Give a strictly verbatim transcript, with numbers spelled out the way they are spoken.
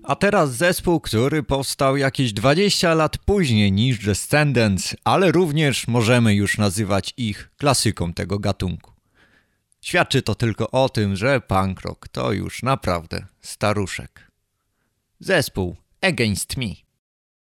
A teraz zespół, który powstał jakieś dwadzieścia lat później niż Descendants, ale również możemy już nazywać ich klasyką tego gatunku. Świadczy to tylko o tym, że punk rock to już naprawdę staruszek. Zespół Against Me.